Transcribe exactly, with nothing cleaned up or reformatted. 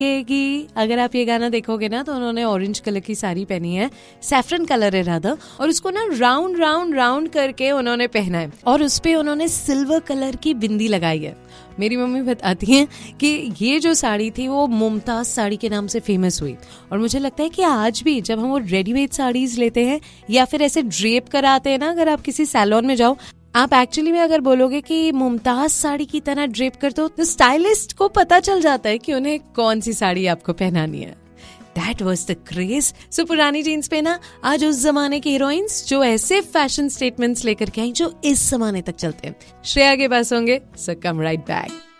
कि अगर आप ये गाना देखोगे ना तो उन्होंने ऑरेंज कलर की साड़ी पहनी है, सैफरन कलर है राधा, और उसको ना राउंड राउंड राउंड करके उन्होंने पहना है और उस पे उन्होंने सिल्वर कलर की बिंदी लगाई है। मेरी मम्मी बताती हैं कि ये जो साड़ी थी वो मुमताज साड़ी के नाम से फेमस हुई, और मुझे लगता है कि आज भी जब हम वो रेडीमेड साड़ीज लेते हैं या फिर ऐसे ड्रेप कराते हैं ना, अगर आप किसी सैलून में जाओ, आप एक्चुअली में अगर बोलोगे कि मुमताज साड़ी की तरह ड्रेप कर दो तो स्टाइलिस्ट को पता चल जाता है कि उन्हें कौन सी साड़ी आपको पहनानी है। That was the craze. सो पुरानी जीन्स पे ना आज उस जमाने की हीरोइंस जो ऐसे फैशन स्टेटमेंट्स लेकर के आई जो इस जमाने तक चलते हैं, श्रेया के पास होंगे। सो कम राइट बैक।